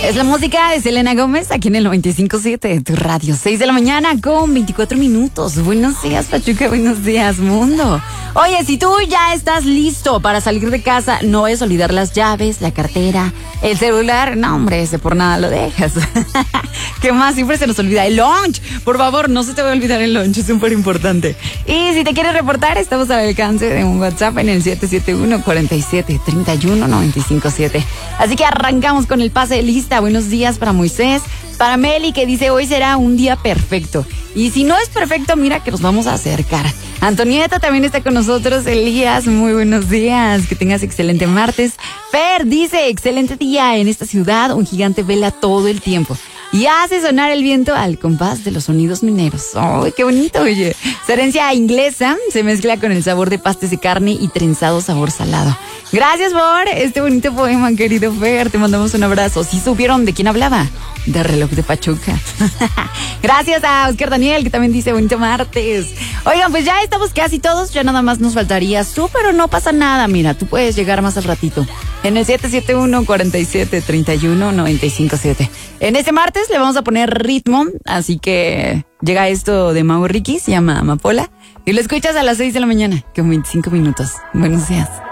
Es la música de Selena Gómez aquí en el 95.7 de tu radio. 6 de la mañana con 24 minutos. Buenos días, Pachuca. Buenos días, mundo. Oye, si tú ya estás listo para salir de casa, no es olvidar las llaves, la cartera, el celular. No, hombre, ese por nada lo dejas. ¿Qué más? Siempre se nos olvida el lunch. Por favor, no se te va a olvidar el lunch. Es súper importante. Y si te quieres reportar, estamos al alcance de un WhatsApp en el 771-47-31-957. Así que arrancamos con el pase de lista. Buenos días para Moisés, para Meli, que dice hoy será un día perfecto. Y si no es perfecto, mira que nos vamos a acercar. Antonieta también está con nosotros. Elías, muy buenos días. Que tengas excelente martes. Fer dice, excelente día en esta ciudad. Un gigante vela todo el tiempo y hace sonar el viento al compás de los sonidos mineros. ¡Ay, qué bonito, oye! Su herencia inglesa se mezcla con el sabor de pastes de carne y trenzado sabor salado. Gracias por este bonito poema, querido Fer. Te mandamos un abrazo. ¿Sí supieron de quién hablaba? De Reloj de Pachuca. Gracias a Oscar Daniel, que también dice bonito martes. Oigan, pues ya estamos casi todos. Ya nada más nos faltaría pero no pasa nada. Mira, tú puedes llegar más al ratito en el 771-47-31-957. En este martes le vamos a poner ritmo, así que llega esto de Mau Ricky, se llama Amapola, y lo escuchas a las 6 de la mañana, con 25 minutos. Buenos días.